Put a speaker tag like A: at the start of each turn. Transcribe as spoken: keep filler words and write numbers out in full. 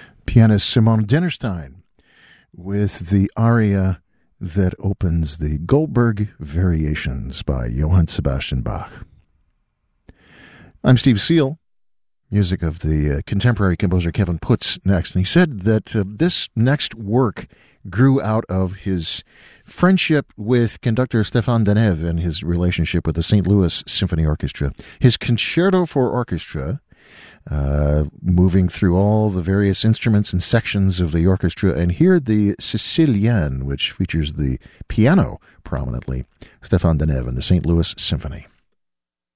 A: Pianist Simone Dinnerstein with the aria that opens the Goldberg Variations by Johann Sebastian Bach. I'm Steve Seal, music of the uh, contemporary composer Kevin Putz next. And he said that uh, this next work grew out of his friendship with conductor Stéphane Denève and his relationship with the Saint Louis Symphony Orchestra. His Concerto for Orchestra, uh, moving through all the various instruments and sections of the orchestra, and here the Sicilienne, which features the piano prominently, Stéphane Denève and the Saint Louis Symphony.